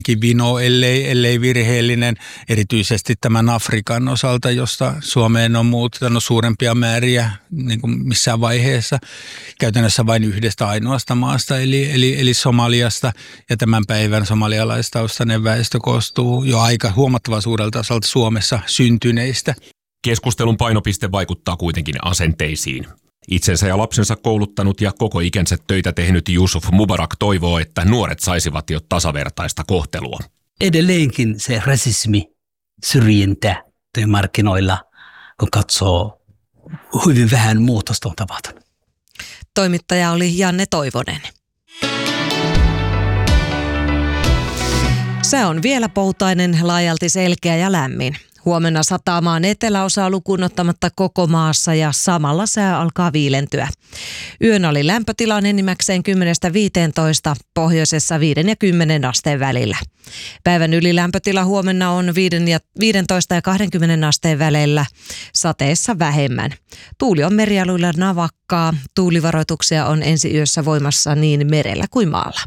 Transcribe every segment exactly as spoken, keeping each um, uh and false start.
vino, ellei, ellei virheellinen, erityisesti tämän Afrikan osalta, josta Suomeen on muuttanut suurempia määriä niin kuin missään vaiheessa, käytännössä vain yhdestä ainoasta maasta, eli, eli, eli Somaliasta, ja tämän päivän somalialaistaustainen väestö koostuu jo aika huomattavan suurelta osalta Suomessa syntyneistä. Keskustelun painopiste vaikuttaa kuitenkin asenteisiin. Itsensä ja lapsensa kouluttanut ja koko ikänsä töitä tehnyt Yusuf Mubarak toivoo, että nuoret saisivat jo tasavertaista kohtelua. Edelleenkin se rasismi, syrjintä työmarkkinoilla, kun katsoo, hyvin vähän muutosta on tapahtunut. Toimittaja oli Janne Toivonen. Se on vielä poutainen, laajalti selkeä ja lämmin. Huomenna sataa maan eteläosaa lukuun ottamatta koko maassa ja samalla sää alkaa viilentyä. Yön oli lämpötilan enimmäkseen kymmenestä viiteentoista, pohjoisessa viiden ja kymmenen asteen välillä. Päivän ylilämpötila huomenna on viisitoista ja kaksikymmentä asteen välillä, sateessa vähemmän. Tuuli on merialueilla navakkaa, tuulivaroituksia on ensi yössä voimassa niin merellä kuin maalla.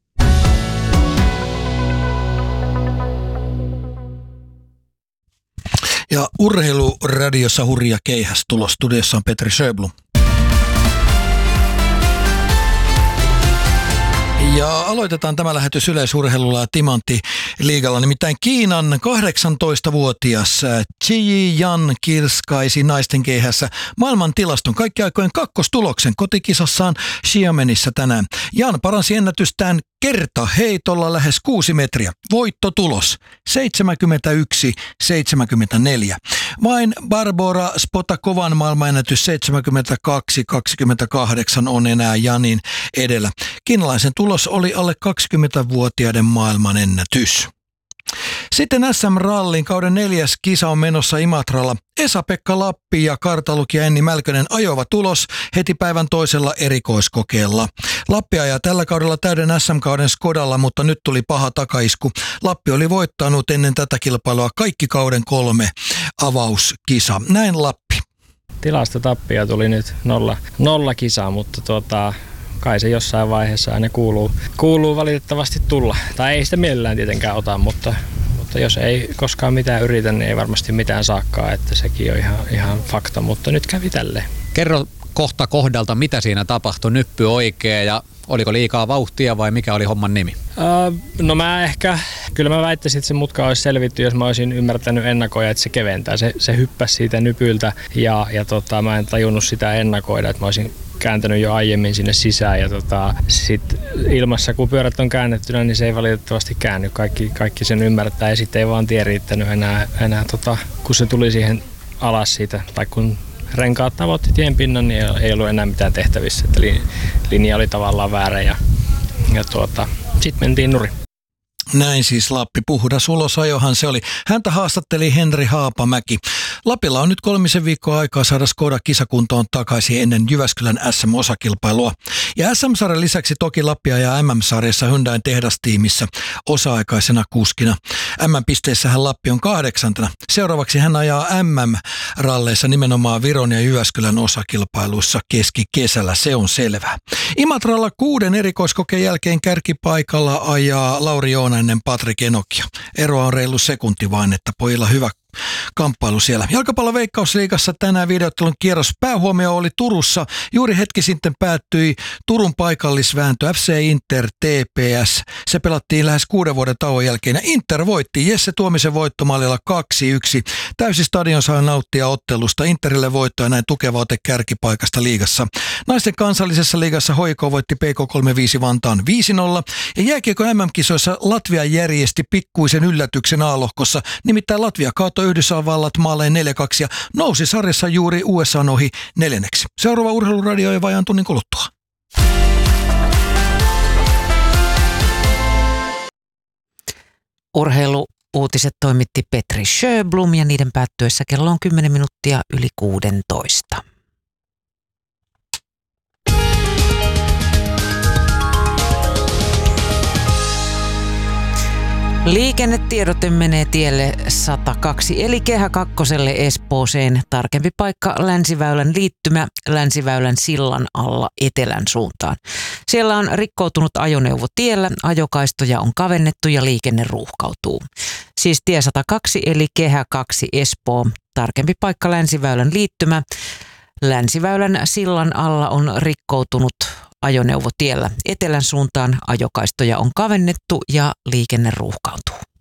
Ja Urheiluradiossa hurja keihäs tulos. Studiossa on Petri Sjöblom. Ja aloitetaan tämä lähetys yleisurheilulla Timantti-liigalla. Nimittäin Kiinan kahdeksantoistavuotias Qi Yan kirskaisi naisten keihässä maailman tilaston kaikki aikojen kakkostuloksen kotikisassaan Xiamenissa tänään. Yan paransi ennätystään kertaheitolla lähes kuusi metriä. Voittotulos seitsemänkymmentäyksi seitsemänkymmentäneljä. Vain Barbora Spotakovan maailmanennätys seitsemänkymmentäkaksi kaksikymmentäkahdeksan on enää Janin edellä. Kiinalaisen tulos oli alle kaksikymmentävuotiaiden maailmanennätys. Sitten S M-rallin kauden neljäs kisa on menossa Imatralla. Esa-Pekka Lappi ja kartalukija Enni Mälkönen ajova tulos heti päivän toisella erikoiskokeella. Lappi ajaa tällä kaudella täyden S M-kauden Skodalla, mutta nyt tuli paha takaisku. Lappi oli voittanut ennen tätä kilpailua kaikki kauden kolme avauskisa. Näin Lappi. Tilastotappia tuli nyt nolla, nolla kisaa, mutta tuota... kai se jossain vaiheessa aina kuuluu, kuuluu valitettavasti tulla. Tai ei sitä mielellään tietenkään ota, mutta, mutta jos ei koskaan mitään yritä, niin ei varmasti mitään saakkaa, että sekin on ihan, ihan fakta, mutta nyt kävi tälleen. Kerro kohta kohdalta, mitä siinä tapahtui, nyppy oikein ja oliko liikaa vauhtia vai mikä oli homman nimi? Uh, no mä ehkä, kyllä mä väittäisin, että se mutka olisi selvitty, jos mä olisin ymmärtänyt ennakoida, että se keventää. Se, se hyppäsi siitä nypyltä ja, ja tota, mä en tajunnut sitä ennakoida, että mä olisin kääntänyt jo aiemmin sinne sisään ja tota, sit ilmassa kun pyörät on käännettynä, niin se ei valitettavasti käänny. Kaikki, kaikki sen ymmärtää ja sitten ei vaan tie riittänyt enää, enää tota, kun se tuli siihen alas siitä tai kun renkaat tavoitti tien pinnan, niin ei ollut enää mitään tehtävissä. Että linja oli tavallaan väärä ja, ja tuota, sitten mentiin nurin. Näin siis Lappi. Puhdas ulosajohan se oli. Häntä haastatteli Henri Haapamäki. Lapilla on nyt kolmisen viikkoa aikaa saada Skoda kisakuntoon takaisin ennen Jyväskylän S M-osakilpailua. Ja S M-sarjan lisäksi toki Lappi ajaa M M-sarjassa Hyundain tehdastiimissä osa-aikaisena kuskina. M M-pisteessähän Lappi on kahdeksantena. Seuraavaksi hän ajaa M M-ralleissa nimenomaan Viron ja Jyväskylän osakilpailuissa keskikesällä. Se on selvää. Imatralla kuuden erikoiskokeen jälkeen kärkipaikalla ajaa Lauri Joonainen Patrik Enokia. Eroa on reilu sekunti vain, että pojilla hyvä kamppailu siellä. Jalkapallon Veikkausliigassa tänään videoottelun kierros päähuomio oli Turussa. Juuri hetki sitten päättyi Turun paikallisvääntö F C Inter T P S. Se pelattiin lähes kuuden vuoden tauon jälkeen ja Inter voitti Jesse Tuomisen voittomaalilla kaksi yksi. Täysi stadion sai nauttia ottelusta. Interille voitto ja näin tukeva ote kärkipaikasta liigassa. Naisten kansallisessa liigassa H I K voitti P K kolmekymmentäviisi Vantaan viisi nolla ja jääkiekko M M-kisoissa Latvia järjesti pikkuisen yllätyksen A-lohkossa. Nimittäin Latvia kaatoi Yhdysvallat maalleen neljä kaksi ja nousi sarjassa juuri U S A:n ohi neljänneksi. Seuraava Urheiluradio ei vajaan tunnin kuluttua. Urheiluuutiset toimitti Petri Sjöblom ja niiden päättyessä kello on kymmenen minuuttia yli kuusitoista. Liikennetiedote menee tielle sata kaksi eli Kehä kakkoselle Espooseen. Tarkempi paikka Länsiväylän liittymä Länsiväylän sillan alla etelän suuntaan. Siellä on rikkoutunut ajoneuvo tiellä, ajokaistoja on kavennettu ja liikenne ruuhkautuu. Siis tie sata kaksi eli Kehä kaksi Espoo. Tarkempi paikka Länsiväylän liittymä Länsiväylän sillan alla on rikkoutunut ajoneuvo tiellä etelän suuntaan, ajokaistoja on kavennettu ja liikenne ruuhkautuu.